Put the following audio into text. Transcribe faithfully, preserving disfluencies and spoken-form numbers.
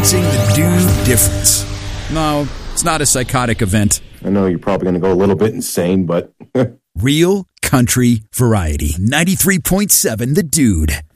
experiencing the Dude difference. No, it's not a psychotic event. I know you're probably going to go a little bit insane, but... Real country variety. ninety-three point seven The Dude.